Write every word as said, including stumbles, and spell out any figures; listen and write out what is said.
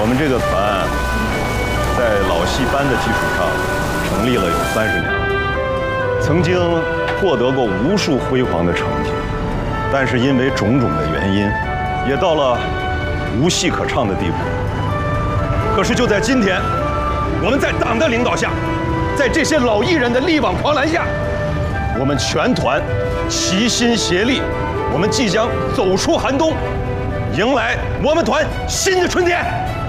我们这个团在老戏班的基础上成立了有三十年了，曾经获得过无数辉煌的成绩，但是因为种种的原因，也到了无戏可唱的地步。可是就在今天，我们在党的领导下，在这些老艺人的力挽狂澜下，我们全团齐心协力，我们即将走出寒冬，迎来我们团新的春天。